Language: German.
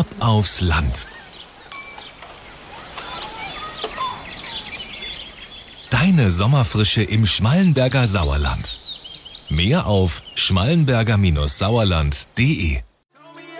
Ab aufs Land. Deine Sommerfrische im Schmallenberger Sauerland. Mehr auf schmallenberger-sauerland.de